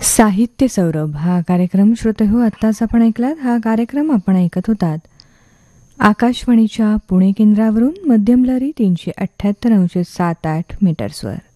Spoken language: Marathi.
साहित्य सौरभ हा कार्यक्रम श्रोते हो आत्ताच आपण ऐकलात. हा कार्यक्रम आपण ऐकत होतात आकाशवाणीच्या पुणे केंद्रावरून मध्यम लहरी 378 अंश 78 मीटर्सवर.